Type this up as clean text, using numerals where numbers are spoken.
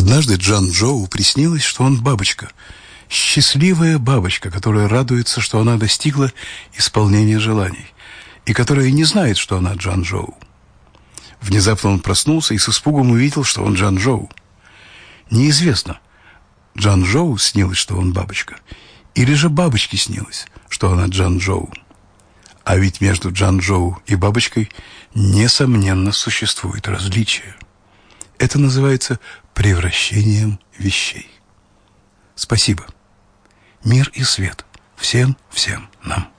Однажды Джан Чжоу приснилось, что он бабочка. Счастливая бабочка, которая радуется, что она достигла исполнения желаний, и которая не знает, что она Джан Чжоу. Внезапно он проснулся и с испугом увидел, что он Джан Чжоу. Неизвестно, Джан Чжоу снилось, что он бабочка, или же бабочке снилось, что она Джан Чжоу. А ведь между Джан Чжоу и бабочкой, несомненно, существует различие. Это называется превращением вещей. Спасибо. Мир и свет всем нам.